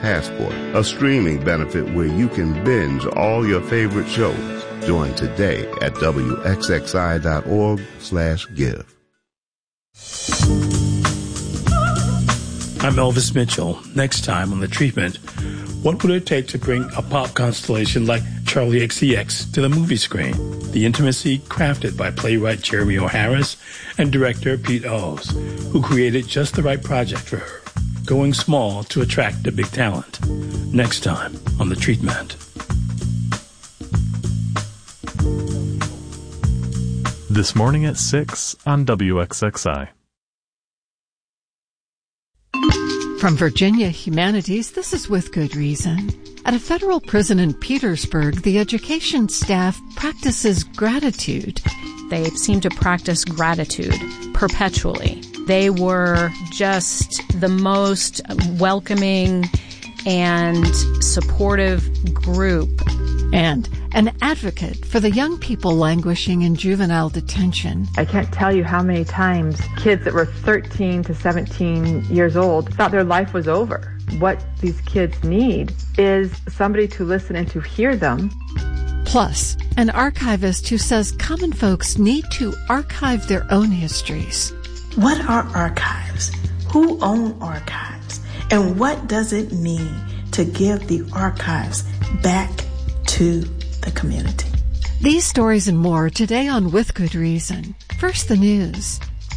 Passport, a streaming benefit where you can binge all your favorite shows. Join today at wxxi.org/give. I'm Elvis Mitchell. Next time on The Treatment, what would it take to bring a pop constellation like Charlie XCX to the movie screen? The intimacy crafted by playwright Jeremy O. Harris and director Pete Owes, who created just the right project for her, going small to attract the big talent. Next time on The Treatment. This morning at 6 on WXXI. From Virginia Humanities, this is With Good Reason. At a federal prison in Petersburg, the education staff practices gratitude. They seem to practice gratitude perpetually. They were just the most welcoming and supportive group. And an advocate for the young people languishing in juvenile detention. I can't tell you how many times kids that were 13 to 17 years old thought their life was over. What these kids need is somebody to listen and to hear them. Plus, an archivist who says common folks need to archive their own histories. What are archives? Who own archives? And what does it mean to give the archives back to the community? These stories and more today on With Good Reason. First, the news.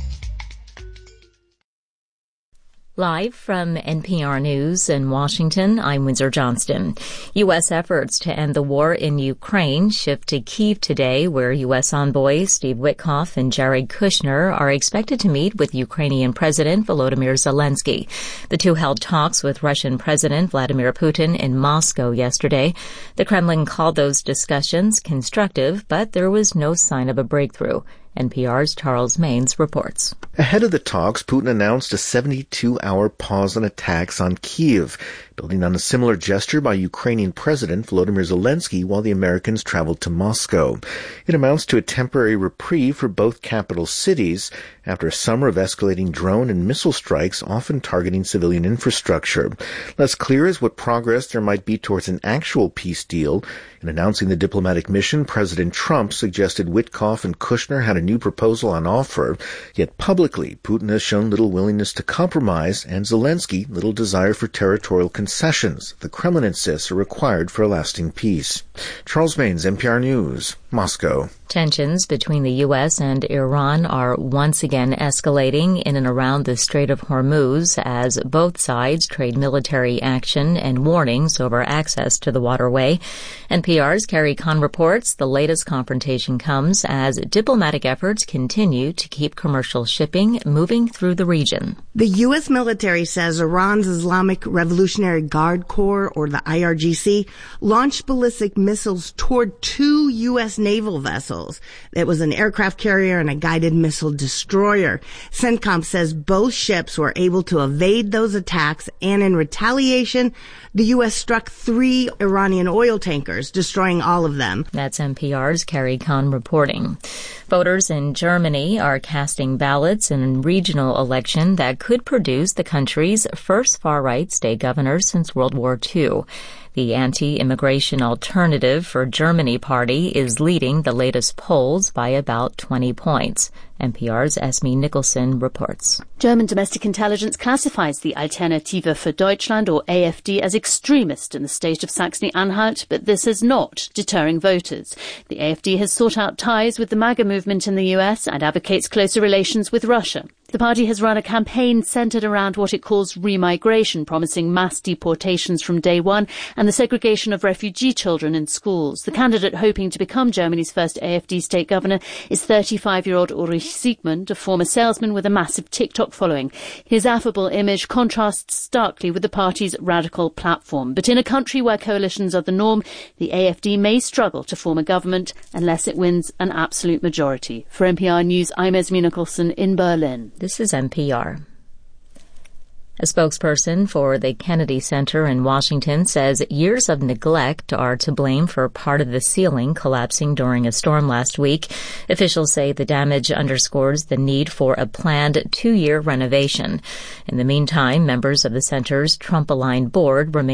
Live from NPR News in Washington, I'm Windsor Johnston. U.S. efforts to end the war in Ukraine shift to Kyiv today, where U.S. envoys Steve Witkoff and Jared Kushner are expected to meet with Ukrainian President Volodymyr Zelensky. The two held talks with Russian President Vladimir Putin in Moscow yesterday. The Kremlin called those discussions constructive, but there was no sign of a breakthrough. NPR's Charles Maynes reports. Ahead of the talks, Putin announced a 72-hour pause on attacks on Kyiv, building on a similar gesture by Ukrainian President Volodymyr Zelensky while the Americans traveled to Moscow. It amounts to a temporary reprieve for both capital cities after a summer of escalating drone and missile strikes, often targeting civilian infrastructure. Less clear is what progress there might be towards an actual peace deal. In announcing the diplomatic mission, President Trump suggested Witkoff and Kushner had a new proposal on offer, yet publicly Putin has shown little willingness to compromise and Zelensky little desire for territorial concessions the Kremlin insists are required for a lasting peace. Charles Maynes, NPR News, Moscow. Tensions between the U.S. and Iran are once again escalating in and around the Strait of Hormuz as both sides trade military action and warnings over access to the waterway. NPR's Carrie Kahn reports the latest confrontation comes as diplomatic efforts continue to keep commercial shipping moving through the region. The U.S. military says Iran's Islamic Revolutionary Guard Corps, or the IRGC, launched ballistic missiles toward two U.S. naval vessels. It was an aircraft carrier and a guided missile destroyer. CENTCOM says both ships were able to evade those attacks, and in retaliation, the U.S. struck 3 Iranian oil tankers, destroying all of them. That's NPR's Carrie Kahn reporting. Voters in Germany are casting ballots in a regional election that could produce the country's first far-right state governor since World War II. The anti-immigration Alternative for Germany party is leading the latest polls by about 20 points. NPR's Esme Nicholson reports. German domestic intelligence classifies the Alternative für Deutschland, or AfD, as extremist in the state of Saxony-Anhalt, but this is not deterring voters. The AfD has sought out ties with the MAGA movement in the US and advocates closer relations with Russia. The party has run a campaign centered around what it calls remigration, promising mass deportations from day one and the segregation of refugee children in schools. The candidate hoping to become Germany's first AfD state governor is 35-year-old Ulrich Siegmund, a former salesman with a massive TikTok following. His affable image contrasts starkly with the party's radical platform. But in a country where coalitions are the norm, the AfD may struggle to form a government unless it wins an absolute majority. For NPR News, I'm Esme Nicholson in Berlin. This is NPR. A spokesperson for the Kennedy Center in Washington says years of neglect are to blame for part of the ceiling collapsing during a storm last week. Officials say the damage underscores the need for a planned 2-year renovation. In the meantime, members of the center's Trump-aligned board remain